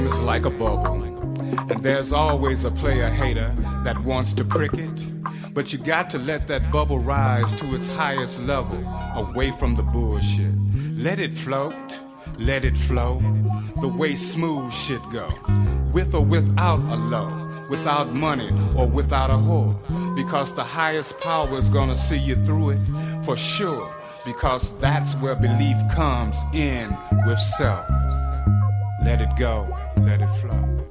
It's like a bubble, and there's always a player hater that wants to prick it. But you got to let that bubble rise to its highest level, away from the bullshit. Let it float, let it flow, the way smooth shit go. With or without a low, without money or without a whore. Because the highest power is gonna see you through it, for sure. Because that's where belief comes in with self. Let it go, let it flow.